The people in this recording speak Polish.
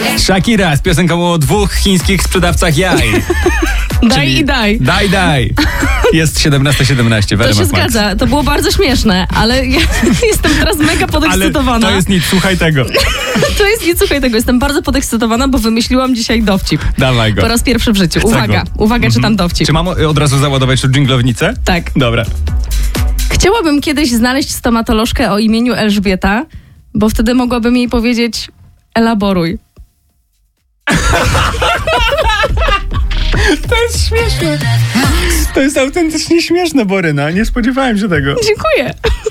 Shakira z piosenką o 2 chińskich sprzedawcach jaj. Daj i daj. Daj. Jest 17:17. To się zgadza, to było bardzo śmieszne, ale ja jestem teraz mega podekscytowana. Ale to jest nic, słuchaj tego. To jest nic, słuchaj tego. Jestem bardzo podekscytowana, bo wymyśliłam dzisiaj dowcip. Dawaj go. Po raz pierwszy w życiu. Uwaga, czytam dowcip. Czy mam od razu załadować tu dżinglownicę? Tak. Dobra. Chciałabym kiedyś znaleźć stomatolożkę o imieniu Elżbieta, bo wtedy mogłabym jej powiedzieć: elaboruj. To jest śmieszne. To jest autentycznie śmieszne, Boryna. Nie spodziewałem się tego. Dziękuję.